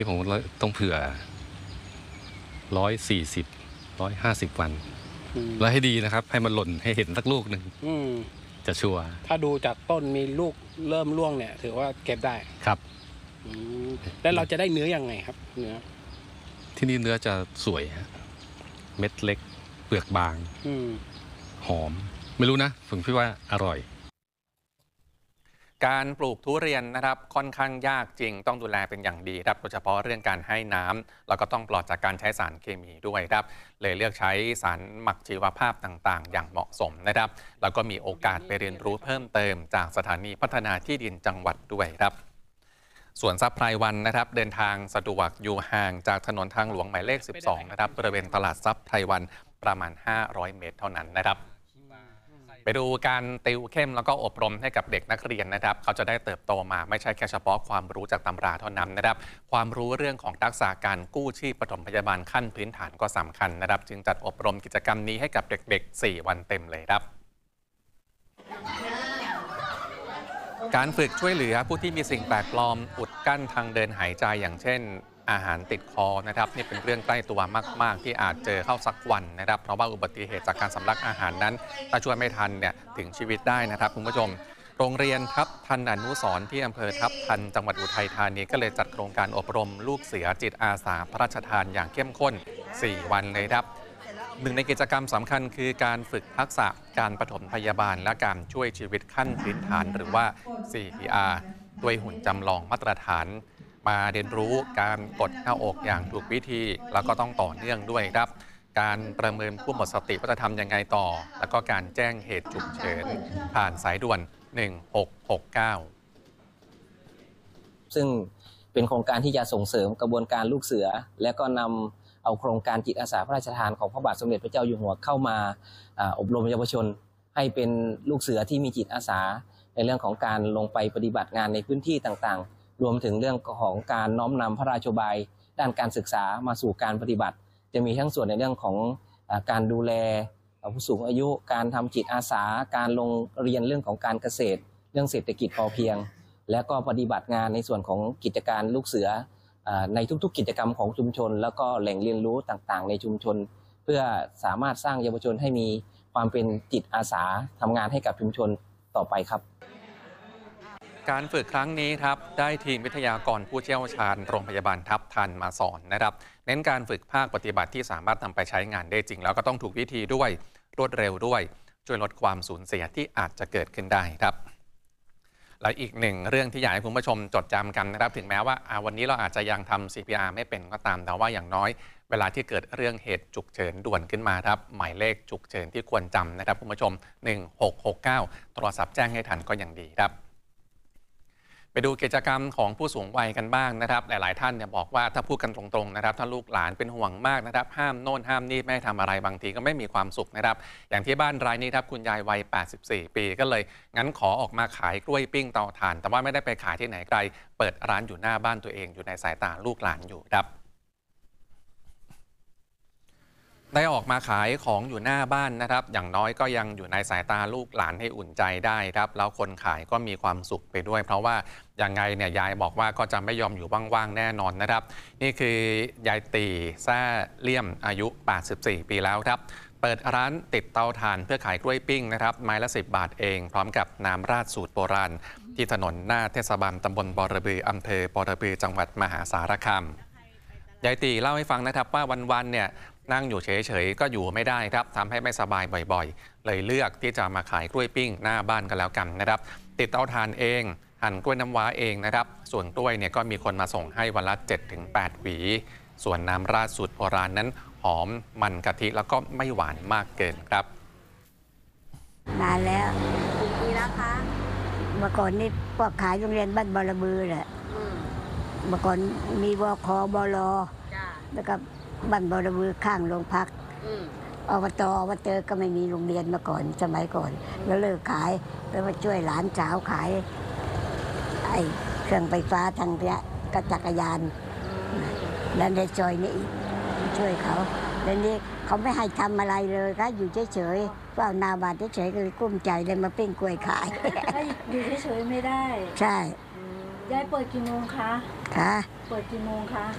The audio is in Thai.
ที่ผมต้องเผื่อ140-150 วันแล้วให้ดีนะครับให้มันหล่นให้เห็นสักลูกหนึ่งจะชัวร์ถ้าดูจากต้นมีลูกเริ่มร่วงเนี่ยถือว่าเก็บได้ครับแล้วเราจะได้เนื้อยังไงครับเนื้อที่นี่เนื้อจะสวยฮะเม็ดเล็กเปลือกบางหอมไม่รู้นะผมคิดว่าอร่อยการปลูกทุเรียนนะครับค่อนข้างยากจริงต้องดูแลเป็นอย่างดีครับโดยเฉพาะเรื่องการให้น้ำแล้วก็ต้องปลอดจากการใช้สารเคมีด้วยครับเลยเลือกใช้สารหมักชีวภาพต่างๆอย่างเหมาะสมนะครับแล้วก็มีโอกาสไปเรียนรู้เพิ่มเติมจากสถานีพัฒนาที่ดินจังหวัดด้วยครับส่วนทรัพย์ไพรวันนะครับเดินทางสะดวกอยู่ห่างจากถนนทางหลวงหมายเลข 12 นะครับบริเวณตลาดทรัพย์ไพรวันประมาณ 500 เมตรเท่านั้นนะครับไปดูการติวเข้มแล้วก็อบรมให้กับเด็กนักเรียนนะครับเขาจะได้เติบโตมาไม่ใช่แค่เฉพาะความรู้จากตำราเท่านั้นนะครับความรู้เรื่องของทักษะการกู้ชีพปฐมพยาบาลขั้นพื้นฐานก็สำคัญนะครับจึงจัดอบรมกิจกรรมนี้ให้กับเด็กๆ 4 วันเต็มเลยครับการฝึกช่วยเหลือผู้ที่มีสิ่งแปลกปลอมอุดกั้นทางเดินหายใจอย่างเช่นอาหารติดคอนะครับนี่เป็นเรื่องใกล้ตัวมากๆที่อาจเจอเข้าสักวันนะครับเพราะว่าอุบัติเหตุจากการสำลักอาหารนั้นถ้าช่วยไม่ทันเนี่ยถึงชีวิตได้นะครับคุณผู้ชมโรงเรียนทับทันอนุสรณ์ที่อำเภอทับทันจังหวัดอุทัยธานีก็เลยจัดโครงการอบรมลูกเสือจิตอาสาพระราชทานอย่างเข้มข้น4 วันเลยครับหนึ่งในกิจกรรมสำคัญคือการฝึกทักษะการปฐมพยาบาลและการช่วยชีวิตขั้นพื้นฐานหรือว่า CPR ด้วยหุ่นจำลองมาตรฐานมาเรียนรู้การกดหน้าอกอย่างถูกวิธีแล้วก็ต้องต่อเนื่องด้วยครับการประเมินผู้หมดสติว่าจะทำยังไงต่อแล้วก็การแจ้งเหตุฉุกเฉินผ่านสายด่วน1669 ซึ่งเป็นโครงการที่จะส่งเสริมกระบวนการลูกเสือและก็นำเอาโครงการจิตอาสาพระราชทานของพระบาทสมเด็จพระเจ้าอยู่หัวเข้ามาอบรมเยาวชนให้เป็นลูกเสือที่มีจิตอาสาในเรื่องของการลงไปปฏิบัติงานในพื้นที่ต่างๆรวมถึงเรื่องของการน้อมนำพระราชบายด้านการศึกษามาสู่การปฏิบัติจะมีทั้งส่วนในเรื่องของการดูแลผู้สูงอายุการทำจิตอาสาการลงเรียนเรื่องของการเกษตรเรื่องเศรษฐกิจพอเพียงและก็ปฏิบัติงานในส่วนของกิจการลูกเสือในทุกๆกิจกรรมของชุมชนแล้วก็แหล่งเรียนรู้ต่างๆในชุมชนเพื่อสามารถสร้างเยาวชนให้มีความเป็นจิตอาสาทำงานให้กับชุมชนต่อไปครับการฝึกครั้งนี้ครับได้ทีมวิทยากรผู้เชี่ยวชาญโรงพยาบาลทับทันมาสอนนะครับเน้นการฝึกภาคปฏิบัติที่สามารถนำไปใช้งานได้จริงแล้วก็ต้องถูกวิธีด้วยรวดเร็วด้วยช่วยลดความสูญเสียที่อาจจะเกิดขึ้นได้ครับและอีกหนึ่งเรื่องที่อยากให้คุณผู้ชมจดจำกันนะครับถึงแม้ว่าวันนี้เราอาจจะยังทำ CPR ไม่เป็นก็ตามแต่ว่าอย่างน้อยเวลาที่เกิดเรื่องเหตุฉุกเฉินด่วนขึ้นมาครับหมายเลขฉุกเฉินที่ควรจำนะครับคุณผู้ชม1669โทรศัพท์แจ้งให้ทันก็ยังดีครับไปดูกิจกรรมของผู้สูงวัยกันบ้างนะครับหลายๆท่านเนี่ยบอกว่าถ้าพูดกันตรงๆนะครับถ้าลูกหลานเป็นห่วงมากนะครับห้ามโน่นห้ามนี่ไม่ทำอะไรบางทีก็ไม่มีความสุขนะครับอย่างที่บ้านรายนี้ครับคุณยายวัย84 ปีก็เลยงั้นขอออกมาขายกล้วยปิ้งเตาถ่านแต่ว่าไม่ได้ไปขายที่ไหนไกลเปิดร้านอยู่หน้าบ้านตัวเองอยู่ในสายตาลูกหลานอยู่ครับได้ออกมาขายของอยู่หน้าบ้านนะครับอย่างน้อยก็ยังอยู่ในสายตาลูกหลานให้อุ่นใจได้ครับแล้วคนขายก็มีความสุขไปด้วยเพราะว่ายังไงเนี่ยยายบอกว่าก็จะไม่ยอมอยู่ว่างๆแน่นอนนะครับนี่คือยายตีแซ่เลี่ยมอายุ84 ปีแล้วครับเปิดร้านติดเตาถ่านเพื่อขายกล้วยปิ้งนะครับไม้ละ10 บาทเองพร้อมกับน้ำราดสูตรโบราณที่ถนนหน้าเทศบาลตำบลบอระบืออำเภอบอระบือจังหวัดมหาสารคามยายตีเล่าให้ฟังนะครับว่าวันๆเนี่ยนั่งอยู่เฉยๆก็อยู่ไม่ได้ครับทำให้ไม่สบายบ่อยๆเลยเลือกที่จะมาขายกล้วยปิ้งหน้าบ้านกันแล้วกันนะครับติดเตาถ่านเองหั่นกล้วยน้ำว้าเองนะครับส่วนกล้วยเนี่ยก็มีคนมาส่งให้วันละ 7-8 หวีส่วนน้ำราดสูตรโบราณนั้นหอมมันกะทิแล้วก็ไม่หวานมากเกินครับนานแล้วกี่ปีแล้วคะเมื่อก่อนนี่พวกขายโรงเรียนบ้านบอระบือแหละเมื่อก่อนมีวคบลแล้วก็บ้านบอระบือข้างโรงพักอบตก็ไม่มีโรงเรียนมาก่อนสมัยก่อนแล้วเลิกขายแล้วมาช่วยหลานสาวขายไอ้เครื่องไฟฟ้าทางเนี้ยก็จักรยานแล้วในซอยนี้ช่วยเขาแล้วนี่เขาไม่ให้ทำอะไรเลยค่ะอยู่เฉยๆเฝ้านาบานเฉยๆก็เลยกุ้มใจเลยมาปิ้งกล้วยขายอยู่เฉยๆไม่ได้ใช่ยายเปิดกี่โมงคะค่ะเปิดกี่โมงคะ